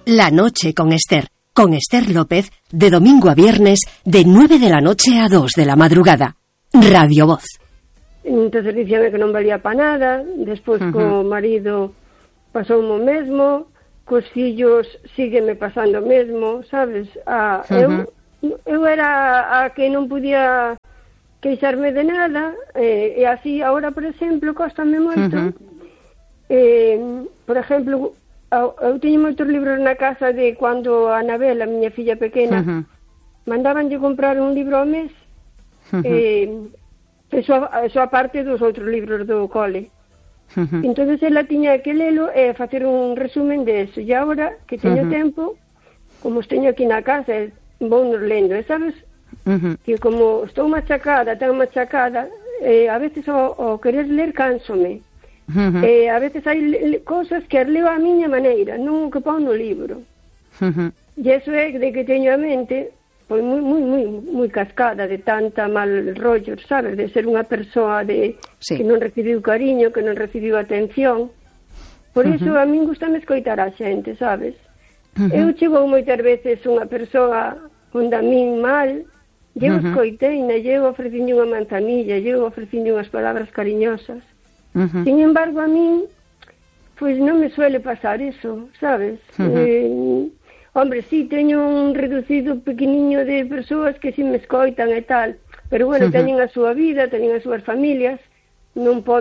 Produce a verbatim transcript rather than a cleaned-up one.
La noche con Esther, con Esther López, de domingo a viernes, de nueve de la noche a dos de la madrugada. Radio Voz. Entonces dicíame que non valía para nada, despois uh-huh. co marido pasou o mesmo, cos fillos sígueme pasando o mesmo, sabes? Ah, uh-huh. eu, eu era a que non podía queixarme de nada, eh, e así, agora, por exemplo, cóstame moito. Uh-huh. Eh, por exemplo, eu teño moitos libros na casa de cando a Anabel, a miña filla pequena, uh-huh. mandabanlle comprar un libro ao mes, uh-huh. eh, eso, eso aparte dos outros libros do cole. Uh-huh. Entonces ela tiña que lelo e facer un resumen de eso, e agora que teño uh-huh. tempo, como os teño aquí na casa, vou nos lendo, e sabes, uh-huh. que como estou machacada, tan machacada, eh, a veces o, o querer ler cánsome. Uh-huh. Eh, a veces hai cousas que as leo a miña maneira, non o que pon no libro. Uh-huh. E iso é de que teño a mente pois moi moi moi moi cascada de tanta mal rollo, sabes, de ser unha persoa de sí. que non recibiu cariño, que non recibiu atención. Por iso uh-huh. a min gustame escoitar a xente, sabes? Uh-huh. Eu chego moitas veces unha persoa onde a min mal, eu uh-huh. escoitei, e eu ofrecinlle unha manzanilla, eu ofrecinlle unhas palabras cariñosas. Uh-huh. Sin embargo, a min pois non me suele pasar eso, sabes? Uh-huh. Eh, hombre, sí, teño un reducido pequeniño de persoas que si me escoitan e tal, pero bueno, uh-huh. teñen a súa vida, teñen as súas familias, non podo